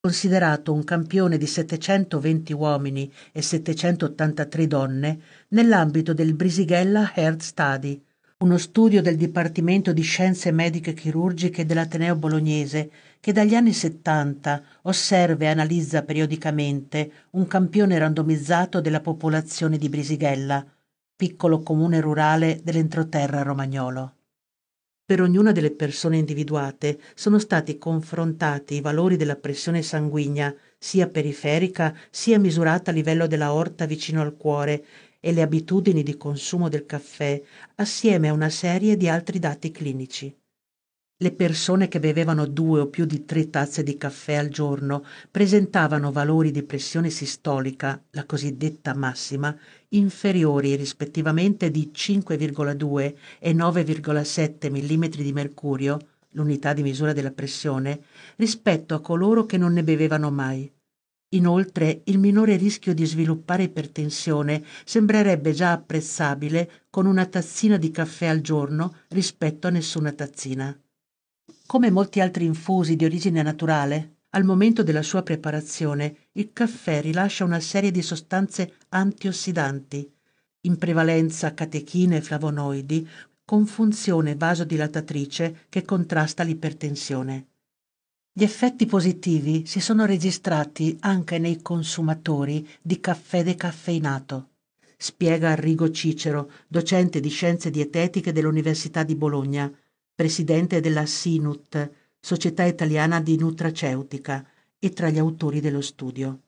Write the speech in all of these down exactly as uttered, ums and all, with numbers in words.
considerato un campione di settecentoventi uomini e settecentottantatré donne nell'ambito del Brisighella Heart Study, uno studio del Dipartimento di Scienze Mediche Chirurgiche dell'Ateneo Bolognese che dagli anni settanta osserva e analizza periodicamente un campione randomizzato della popolazione di Brisighella, piccolo comune rurale dell'entroterra romagnolo. Per ognuna delle persone individuate sono stati confrontati i valori della pressione sanguigna, sia periferica sia misurata a livello dell'aorta vicino al cuore, e le abitudini di consumo del caffè, assieme a una serie di altri dati clinici. Le persone che bevevano due o più di tre tazze di caffè al giorno presentavano valori di pressione sistolica, la cosiddetta massima, inferiori rispettivamente di cinque virgola due e nove virgola sette millimetri di mercurio, l'unità di misura della pressione, rispetto a coloro che non ne bevevano mai. Inoltre, il minore rischio di sviluppare ipertensione sembrerebbe già apprezzabile con una tazzina di caffè al giorno rispetto a nessuna tazzina. Come molti altri infusi di origine naturale, al momento della sua preparazione il caffè rilascia una serie di sostanze antiossidanti, in prevalenza catechine e flavonoidi, con funzione vasodilatatrice che contrasta l'ipertensione. Gli effetti positivi si sono registrati anche nei consumatori di caffè decaffeinato, spiega Arrigo Cicero, docente di scienze dietetiche dell'Università di Bologna, presidente della SINUT, Società Italiana di Nutraceutica, e tra gli autori dello studio.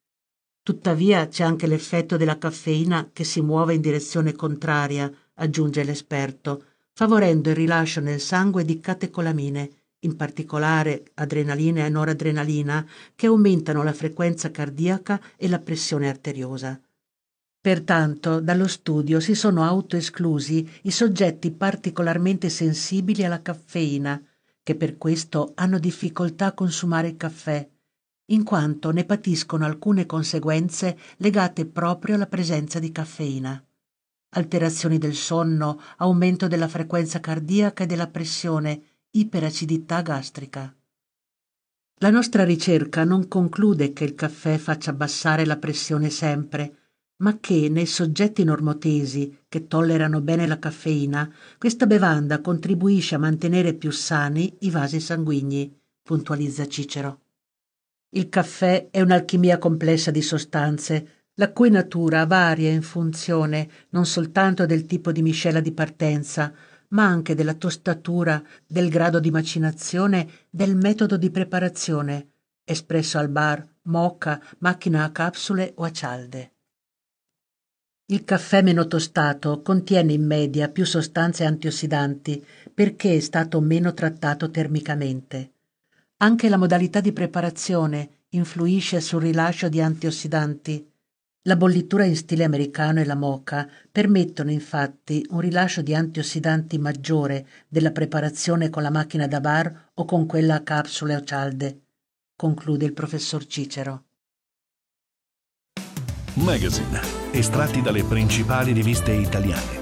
Tuttavia c'è anche l'effetto della caffeina che si muove in direzione contraria, aggiunge l'esperto, favorendo il rilascio nel sangue di catecolamine, in particolare adrenalina e noradrenalina, che aumentano la frequenza cardiaca e la pressione arteriosa. Pertanto, dallo studio si sono autoesclusi i soggetti particolarmente sensibili alla caffeina, che per questo hanno difficoltà a consumare il caffè, in quanto ne patiscono alcune conseguenze legate proprio alla presenza di caffeina. Alterazioni del sonno, aumento della frequenza cardiaca e della pressione, iperacidità gastrica. La nostra ricerca non conclude che il caffè faccia abbassare la pressione sempre, ma che nei soggetti normotesi che tollerano bene la caffeina, questa bevanda contribuisce a mantenere più sani i vasi sanguigni, puntualizza Cicero. Il caffè è un'alchimia complessa di sostanze, la cui natura varia in funzione non soltanto del tipo di miscela di partenza, ma anche della tostatura, del grado di macinazione, del metodo di preparazione, espresso al bar, moka, macchina a capsule o a cialde. Il caffè meno tostato contiene in media più sostanze antiossidanti perché è stato meno trattato termicamente. Anche la modalità di preparazione influisce sul rilascio di antiossidanti. La bollitura in stile americano e la moka permettono infatti un rilascio di antiossidanti maggiore della preparazione con la macchina da bar o con quella a capsule o cialde, conclude il professor Cicero. Magazine, estratti dalle principali riviste italiane.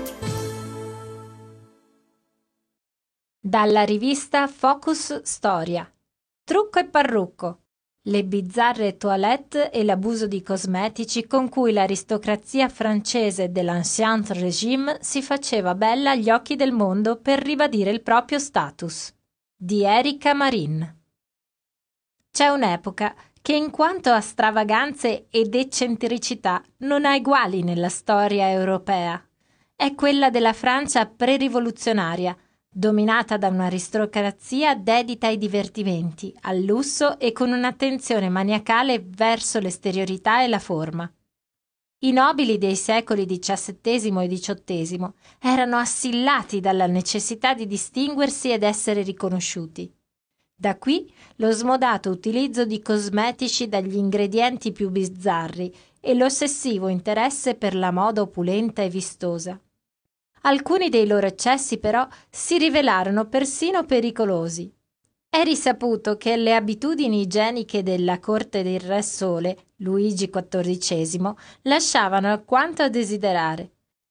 Dalla rivista Focus Storia. Trucco e parrucco. Le bizzarre toilette e l'abuso di cosmetici con cui l'aristocrazia francese dell'Ancien Régime si faceva bella agli occhi del mondo per ribadire il proprio status. Di Erika Marin. C'è un'epoca che in quanto a stravaganze ed eccentricità non ha eguali nella storia europea. È quella della Francia pre-rivoluzionaria, dominata da un'aristocrazia dedita ai divertimenti, al lusso e con un'attenzione maniacale verso l'esteriorità e la forma. I nobili dei secoli diciassettesimo e diciottesimo erano assillati dalla necessità di distinguersi ed essere riconosciuti. Da qui lo smodato utilizzo di cosmetici dagli ingredienti più bizzarri e l'ossessivo interesse per la moda opulenta e vistosa. Alcuni dei loro eccessi, però, si rivelarono persino pericolosi. È risaputo che le abitudini igieniche della corte del Re Sole, Luigi quattordicesimo, lasciavano alquanto a desiderare,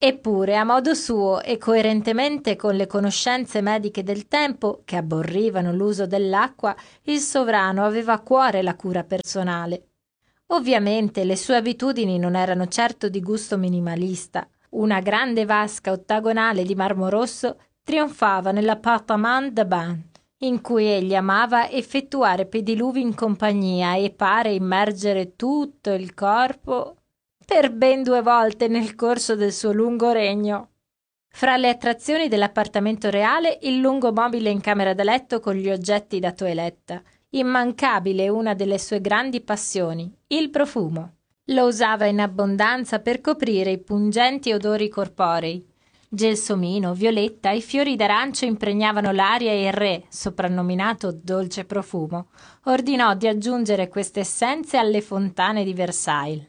Eppure, a modo suo e coerentemente con le conoscenze mediche del tempo, che aborrivano l'uso dell'acqua, il sovrano aveva a cuore la cura personale. Ovviamente le sue abitudini non erano certo di gusto minimalista. Una grande vasca ottagonale di marmo rosso trionfava nell'appartement de bain, in cui egli amava effettuare pediluvi in compagnia e pare immergere tutto il corpo per ben due volte nel corso del suo lungo regno. Fra le attrazioni dell'appartamento reale, il lungo mobile in camera da letto con gli oggetti da toeletta. Immancabile una delle sue grandi passioni, il profumo. Lo usava in abbondanza per coprire i pungenti odori corporei. Gelsomino, violetta e fiori d'arancio impregnavano l'aria e il re, soprannominato dolce profumo, ordinò di aggiungere queste essenze alle fontane di Versailles.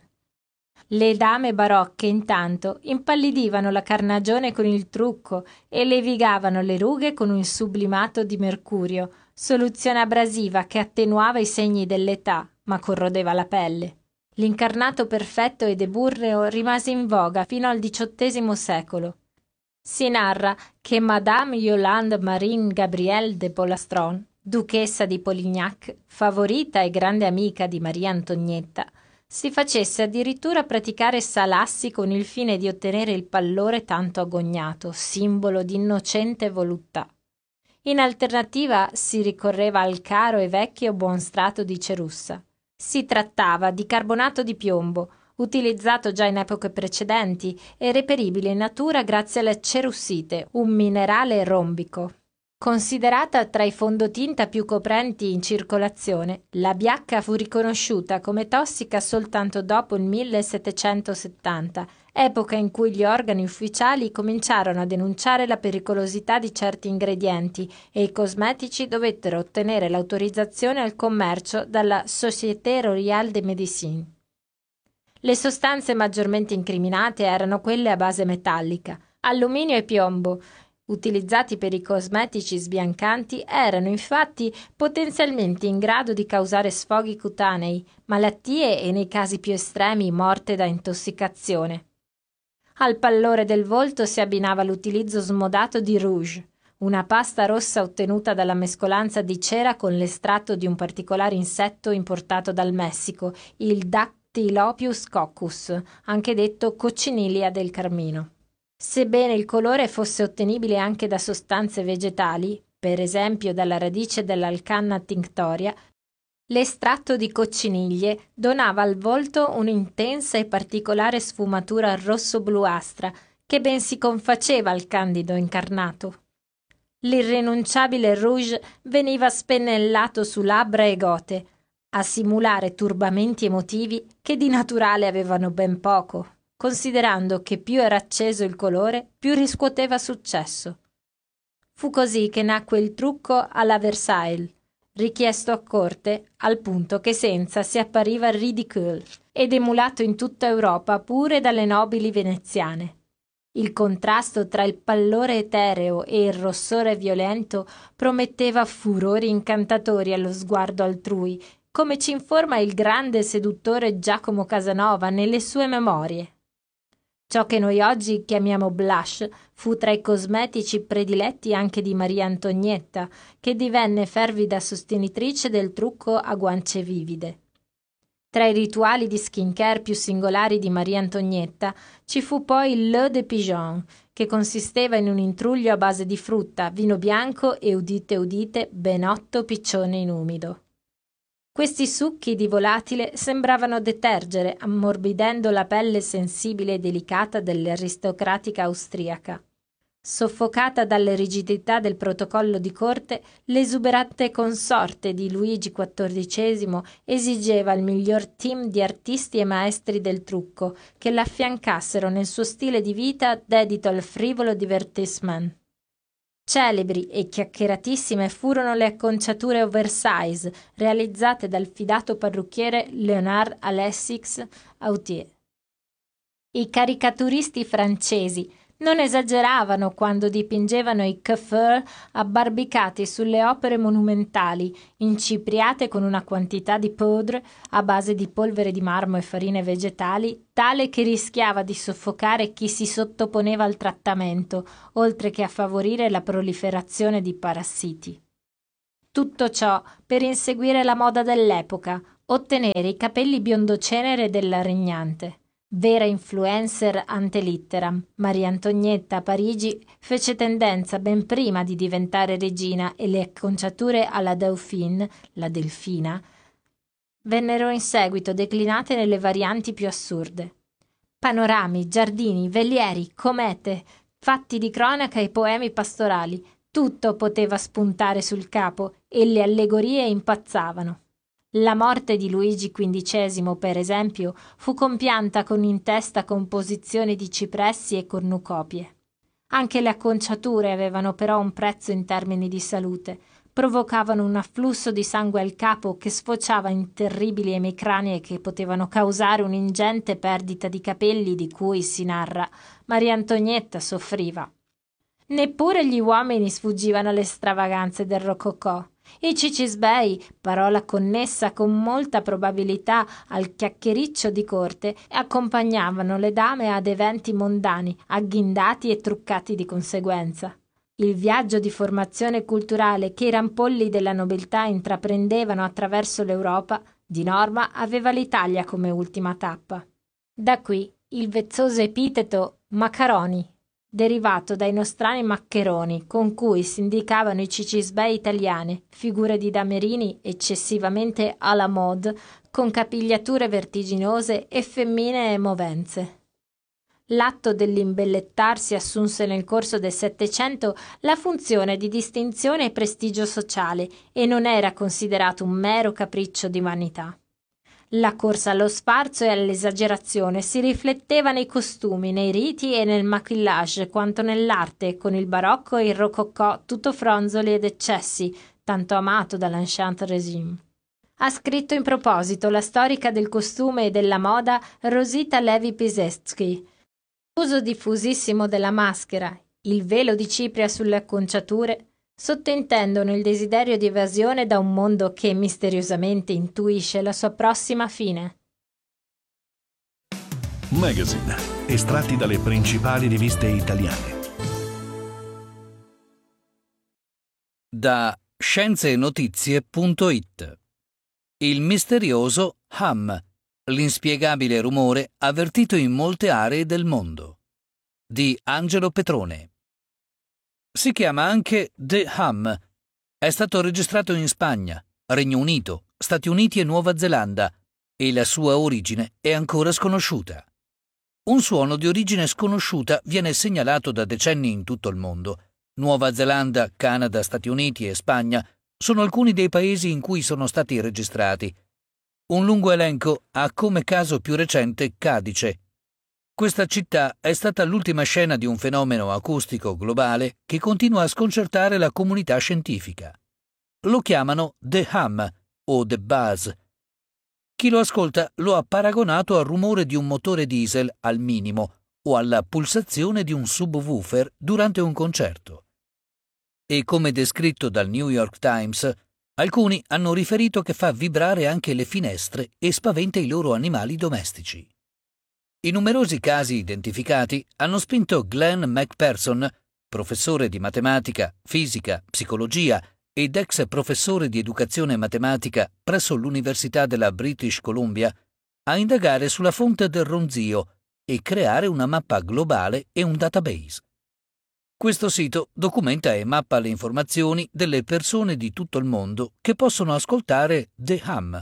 Le dame barocche, intanto, impallidivano la carnagione con il trucco e levigavano le rughe con un sublimato di mercurio, soluzione abrasiva che attenuava i segni dell'età, ma corrodeva la pelle. L'incarnato perfetto ed eburneo rimase in voga fino al diciottesimo secolo. Si narra che Madame Yolande Marine Gabrielle de Polastron, duchessa di Polignac, favorita e grande amica di Maria Antonietta, si facesse addirittura praticare salassi con il fine di ottenere il pallore tanto agognato, simbolo di innocente voluttà. In alternativa si ricorreva al caro e vecchio buon strato di cerussa. Si trattava di carbonato di piombo, utilizzato già in epoche precedenti e reperibile in natura grazie alla cerussite, un minerale rombico. Considerata tra i fondotinta più coprenti in circolazione, la biacca fu riconosciuta come tossica soltanto dopo il millesettecentosettanta, epoca in cui gli organi ufficiali cominciarono a denunciare la pericolosità di certi ingredienti e i cosmetici dovettero ottenere l'autorizzazione al commercio dalla Société Royale de Médecine. Le sostanze maggiormente incriminate erano quelle a base metallica, alluminio e piombo, utilizzati per i cosmetici sbiancanti, erano infatti potenzialmente in grado di causare sfoghi cutanei, malattie e nei casi più estremi morte da intossicazione. Al pallore del volto si abbinava l'utilizzo smodato di rouge, una pasta rossa ottenuta dalla mescolanza di cera con l'estratto di un particolare insetto importato dal Messico, il Dactylopius coccus, anche detto cocciniglia del carmino. Sebbene il colore fosse ottenibile anche da sostanze vegetali, per esempio dalla radice dell'Alcanna tinctoria, l'estratto di cocciniglie donava al volto un'intensa e particolare sfumatura rosso-bluastra che ben si confaceva al candido incarnato. L'irrinunciabile rouge veniva spennellato su labbra e gote, a simulare turbamenti emotivi che di naturale avevano ben poco, considerando che più era acceso il colore, più riscuoteva successo. Fu così che nacque il trucco alla Versailles, richiesto a corte al punto che senza si appariva ridicule ed emulato in tutta Europa pure dalle nobili veneziane. Il contrasto tra il pallore etereo e il rossore violento prometteva furori incantatori allo sguardo altrui, come ci informa il grande seduttore Giacomo Casanova nelle sue memorie. Ciò che noi oggi chiamiamo blush fu tra i cosmetici prediletti anche di Maria Antonietta, che divenne fervida sostenitrice del trucco a guance vivide. Tra i rituali di skincare più singolari di Maria Antonietta ci fu poi il l'eau de pigeon, che consisteva in un intruglio a base di frutta, vino bianco e, udite udite, ben otto piccioni in umido. Questi succhi di volatile sembravano detergere, ammorbidendo la pelle sensibile e delicata dell'aristocratica austriaca. Soffocata dalle rigidità del protocollo di corte, l'esuberante consorte di Luigi quattordicesimo esigeva il miglior team di artisti e maestri del trucco che l'affiancassero nel suo stile di vita dedito al frivolo divertissement. Celebri e chiacchieratissime furono le acconciature oversize realizzate dal fidato parrucchiere Léonard Alexis Autier. I caricaturisti francesi Non esageravano quando dipingevano i coiffeur abbarbicati sulle opere monumentali, incipriate con una quantità di poudre a base di polvere di marmo e farine vegetali, tale che rischiava di soffocare chi si sottoponeva al trattamento, oltre che a favorire la proliferazione di parassiti. Tutto ciò per inseguire la moda dell'epoca, ottenere i capelli biondocenere della regnante. Vera influencer ante litteram, Maria Antonietta a Parigi fece tendenza ben prima di diventare regina e le acconciature alla Dauphine, la delfina, vennero in seguito declinate nelle varianti più assurde. Panorami, giardini, velieri, comete, fatti di cronaca e poemi pastorali, tutto poteva spuntare sul capo e le allegorie impazzavano. La morte di Luigi quindicesimo, per esempio, fu compianta con in testa composizioni di cipressi e cornucopie. Anche le acconciature avevano però un prezzo in termini di salute, provocavano un afflusso di sangue al capo che sfociava in terribili emicranie che potevano causare un'ingente perdita di capelli di cui, si narra, Maria Antonietta soffriva. Neppure gli uomini sfuggivano alle stravaganze del rococò. I cicisbei, parola connessa con molta probabilità al chiacchiericcio di corte, accompagnavano le dame ad eventi mondani, agghindati e truccati di conseguenza. Il viaggio di formazione culturale che i rampolli della nobiltà intraprendevano attraverso l'Europa, di norma aveva l'Italia come ultima tappa. Da qui il vezzoso epiteto Maccaroni, derivato dai nostrani maccheroni, con cui si indicavano i cicisbei italiane, figure di damerini eccessivamente à la mode, con capigliature vertiginose e femminee movenze. L'atto dell'imbellettarsi assunse nel corso del Settecento la funzione di distinzione e prestigio sociale e non era considerato un mero capriccio di vanità. La corsa allo sfarzo e all'esagerazione si rifletteva nei costumi, nei riti e nel maquillage quanto nell'arte, con il barocco e il rococò tutto fronzoli ed eccessi, tanto amato dall'ancien régime. Ha scritto in proposito la storica del costume e della moda Rosita Levi-Pisetsky. L'uso diffusissimo della maschera, il velo di cipria sulle acconciature, sottintendono il desiderio di evasione da un mondo che misteriosamente intuisce la sua prossima fine. Magazine, estratti dalle principali riviste italiane. Da scienze-notizie punto it. Il misterioso hum, l'inspiegabile rumore avvertito in molte aree del mondo. Di Angelo Petrone. Si chiama anche The Hum. È stato registrato in Spagna, Regno Unito, Stati Uniti e Nuova Zelanda e la sua origine è ancora sconosciuta. Un suono di origine sconosciuta viene segnalato da decenni in tutto il mondo. Nuova Zelanda, Canada, Stati Uniti e Spagna sono alcuni dei paesi in cui sono stati registrati. Un lungo elenco ha come caso più recente Cadice. Questa città è stata l'ultima scena di un fenomeno acustico globale che continua a sconcertare la comunità scientifica. Lo chiamano The Hum o The Buzz. Chi lo ascolta lo ha paragonato al rumore di un motore diesel al minimo o alla pulsazione di un subwoofer durante un concerto. E come descritto dal New York Times, alcuni hanno riferito che fa vibrare anche le finestre e spaventa i loro animali domestici. I numerosi casi identificati hanno spinto Glenn McPherson, professore di matematica, fisica, psicologia ed ex professore di educazione matematica presso l'Università della British Columbia, a indagare sulla fonte del ronzio e creare una mappa globale e un database. Questo sito documenta e mappa le informazioni delle persone di tutto il mondo che possono ascoltare The Hum.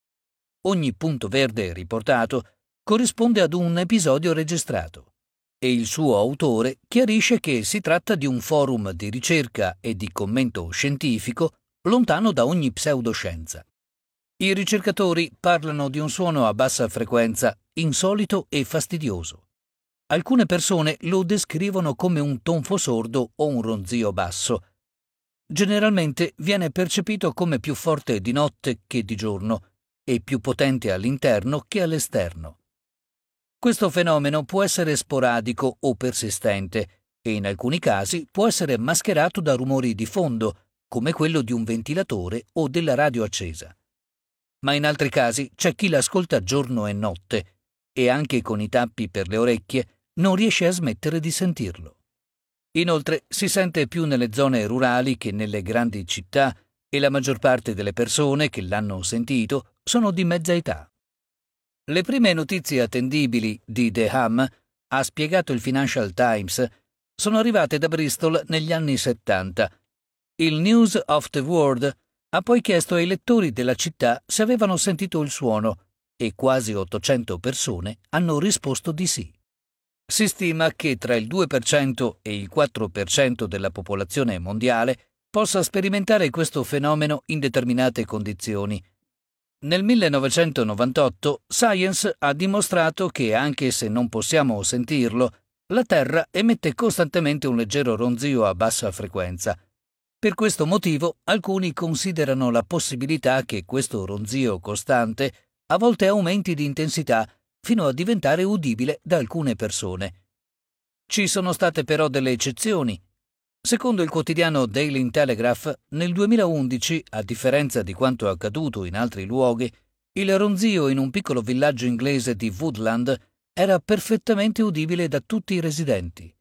Ogni punto verde riportato corrisponde ad un episodio registrato e il suo autore chiarisce che si tratta di un forum di ricerca e di commento scientifico lontano da ogni pseudoscienza. I ricercatori parlano di un suono a bassa frequenza, insolito e fastidioso. Alcune persone lo descrivono come un tonfo sordo o un ronzio basso. Generalmente viene percepito come più forte di notte che di giorno e più potente all'interno che all'esterno. Questo fenomeno può essere sporadico o persistente e in alcuni casi può essere mascherato da rumori di fondo, come quello di un ventilatore o della radio accesa. Ma in altri casi c'è chi l'ascolta giorno e notte e anche con i tappi per le orecchie non riesce a smettere di sentirlo. Inoltre si sente più nelle zone rurali che nelle grandi città e la maggior parte delle persone che l'hanno sentito sono di mezza età. Le prime notizie attendibili di The Hum, ha spiegato il Financial Times, sono arrivate da Bristol negli anni settanta. Il News of the World ha poi chiesto ai lettori della città se avevano sentito il suono e quasi ottocento persone hanno risposto di sì. Si stima che tra il due per cento e il quattro per cento della popolazione mondiale possa sperimentare questo fenomeno in determinate condizioni. Nel millenovecentonovantotto Science ha dimostrato che, anche se non possiamo sentirlo, la Terra emette costantemente un leggero ronzio a bassa frequenza. Per questo motivo, alcuni considerano la possibilità che questo ronzio costante a volte aumenti di intensità fino a diventare udibile da alcune persone. Ci sono state però delle eccezioni. Secondo il quotidiano Daily Telegraph, nel duemilaundici, a differenza di quanto accaduto in altri luoghi, il ronzio in un piccolo villaggio inglese di Woodland era perfettamente udibile da tutti i residenti.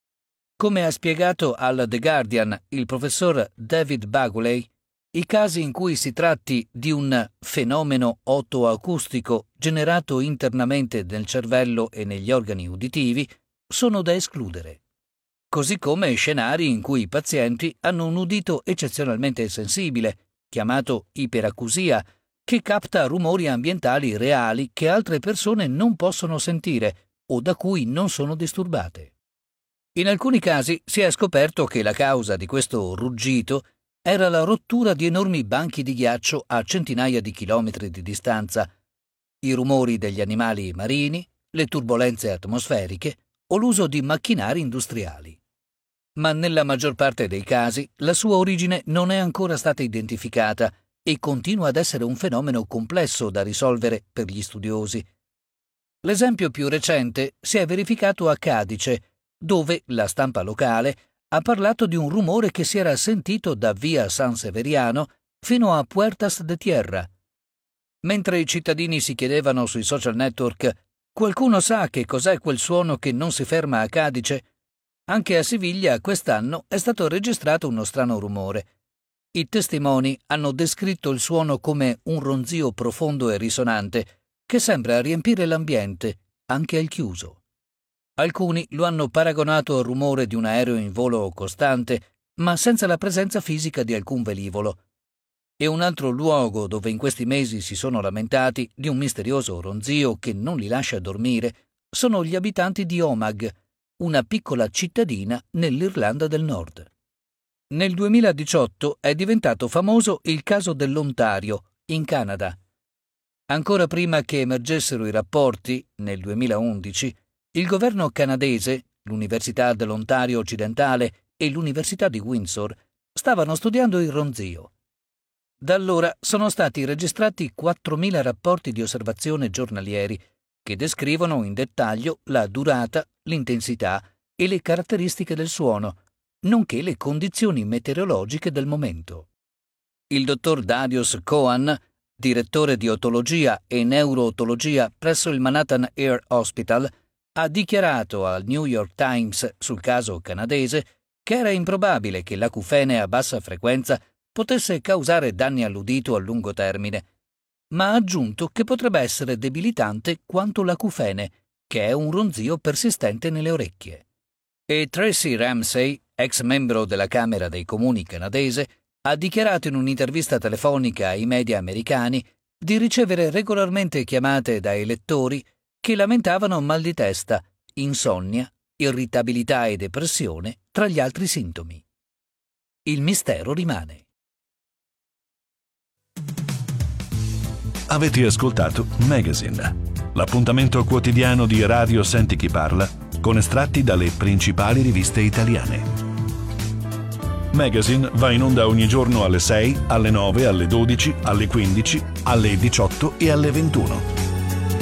Come ha spiegato al The Guardian il professor David Baguley, i casi in cui si tratti di un fenomeno otoacustico generato internamente nel cervello e negli organi uditivi sono da escludere, così come scenari in cui i pazienti hanno un udito eccezionalmente sensibile, chiamato iperacusia, che capta rumori ambientali reali che altre persone non possono sentire o da cui non sono disturbate. In alcuni casi si è scoperto che la causa di questo ruggito era la rottura di enormi banchi di ghiaccio a centinaia di chilometri di distanza, i rumori degli animali marini, le turbolenze atmosferiche o l'uso di macchinari industriali. Ma nella maggior parte dei casi la sua origine non è ancora stata identificata e continua ad essere un fenomeno complesso da risolvere per gli studiosi. L'esempio più recente si è verificato a Cadice, dove la stampa locale ha parlato di un rumore che si era sentito da via San Severiano fino a Puertas de Tierra. Mentre i cittadini si chiedevano sui social network «Qualcuno sa che cos'è quel suono che non si ferma a Cadice?», anche a Siviglia quest'anno è stato registrato uno strano rumore. I testimoni hanno descritto il suono come un ronzio profondo e risonante che sembra riempire l'ambiente, anche al chiuso. Alcuni lo hanno paragonato al rumore di un aereo in volo costante, ma senza la presenza fisica di alcun velivolo. E un altro luogo dove in questi mesi si sono lamentati di un misterioso ronzio che non li lascia dormire sono gli abitanti di Omagh, una piccola cittadina nell'Irlanda del Nord. Nel duemiladiciotto è diventato famoso il caso dell'Ontario, in Canada. Ancora prima che emergessero i rapporti, nel duemilaundici, il governo canadese, l'Università dell'Ontario occidentale e l'Università di Windsor stavano studiando il ronzio. Da allora sono stati registrati quattromila rapporti di osservazione giornalieri che descrivono in dettaglio la durata, l'intensità e le caratteristiche del suono, nonché le condizioni meteorologiche del momento. Il dottor Darius Cohen, direttore di otologia e neurootologia presso il Manhattan Air Hospital, ha dichiarato al New York Times sul caso canadese che era improbabile che l'acufene a bassa frequenza potesse causare danni all'udito a lungo termine, ma ha aggiunto che potrebbe essere debilitante quanto l'acufene, che è un ronzio persistente nelle orecchie. E Tracy Ramsey, ex membro della Camera dei Comuni canadese, ha dichiarato in un'intervista telefonica ai media americani di ricevere regolarmente chiamate da elettori che lamentavano mal di testa, insonnia, irritabilità e depressione tra gli altri sintomi. Il mistero rimane. Avete ascoltato Magazine, l'appuntamento quotidiano di Radio Senti Chi Parla con estratti dalle principali riviste italiane. Magazine va in onda ogni giorno alle sei, alle nove, alle dodici, alle quindici, alle diciotto e alle ventuno.